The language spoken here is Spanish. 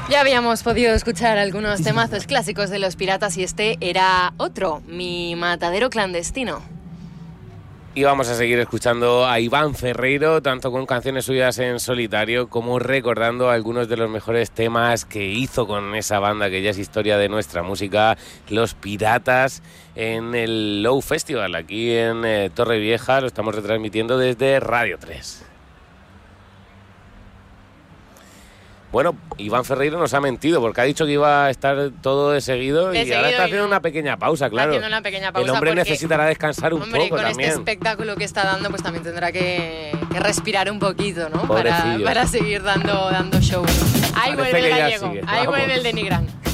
Ya habíamos podido escuchar algunos temazos clásicos de Los Piratas y este era otro, Mi Matadero Clandestino. Y vamos a seguir escuchando a Iván Ferreiro, tanto con canciones suyas en solitario como recordando algunos de los mejores temas que hizo con esa banda que ya es historia de nuestra música, Los Piratas, en el Low Festival, aquí en Torrevieja. Lo estamos retransmitiendo desde Radio 3. Bueno, Iván Ferreiro nos ha mentido porque ha dicho que iba a estar todo de seguido y ahora está haciendo una pequeña pausa, claro. Está haciendo una pequeña pausa. El hombre necesitará descansar un poco con también. Este espectáculo que está dando, pues también tendrá que respirar un poquito, ¿no? Pobrecillo. Para seguir dando show. Ahí vuelve el gallego, ahí vuelve el de Nigrán.